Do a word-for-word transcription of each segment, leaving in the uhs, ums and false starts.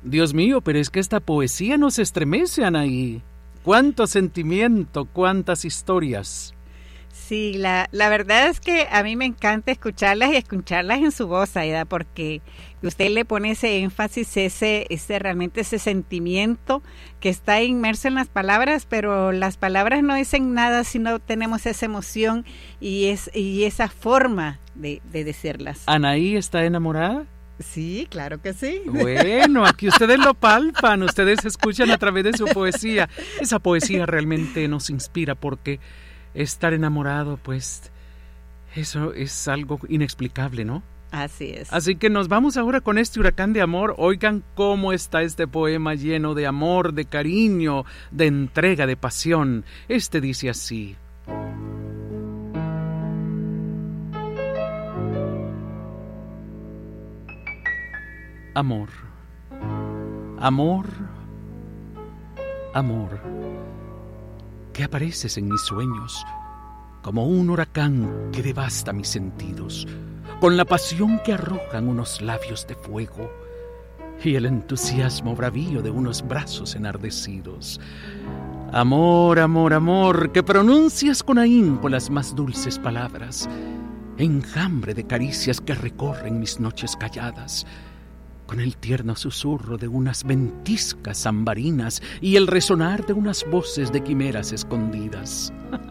Dios mío, pero es que esta poesía nos estremece, Anaí. Cuánto sentimiento, cuántas historias. Sí, la, la verdad es que a mí me encanta escucharlas y escucharlas en su voz, Aida, porque usted le pone ese énfasis, ese, ese realmente ese sentimiento que está inmerso en las palabras, pero las palabras no dicen nada si no tenemos esa emoción y, es, y esa forma de, de decirlas. ¿Anaí está enamorada? Sí, claro que sí. Bueno, aquí ustedes lo palpan, ustedes escuchan a través de su poesía. Esa poesía realmente nos inspira porque estar enamorado, pues, eso es algo inexplicable, ¿no? Así es. Así que nos vamos ahora con este huracán de amor. Oigan cómo está este poema lleno de amor, de cariño, de entrega, de pasión. Este dice así. Amor, amor, amor, que apareces en mis sueños como un huracán que devasta mis sentidos, con la pasión que arrojan unos labios de fuego y el entusiasmo bravío de unos brazos enardecidos. Amor, amor, amor, que pronuncias con ahínco las más dulces palabras, enjambre de caricias que recorren mis noches calladas, con el tierno susurro de unas ventiscas ambarinas y el resonar de unas voces de quimeras escondidas.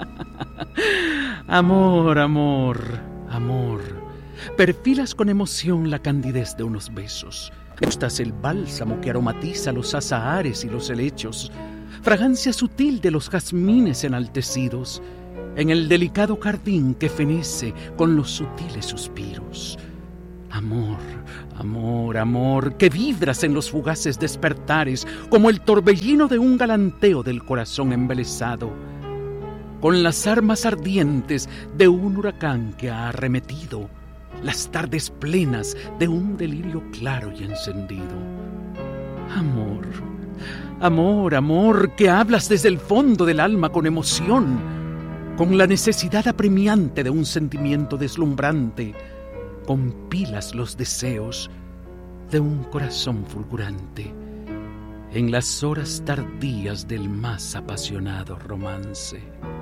Amor, amor, amor, perfilas con emoción la candidez de unos besos. Gustas el bálsamo que aromatiza los azahares y los helechos, fragancia sutil de los jazmines enaltecidos, en el delicado jardín que fenece con los sutiles suspiros. Amor, amor, amor, que vibras en los fugaces despertares como el torbellino de un galanteo del corazón embelesado, con las armas ardientes de un huracán que ha arremetido las tardes plenas de un delirio claro y encendido. Amor, amor, amor, que hablas desde el fondo del alma con emoción, con la necesidad apremiante de un sentimiento deslumbrante, compilas los deseos de un corazón fulgurante en las horas tardías del más apasionado romance.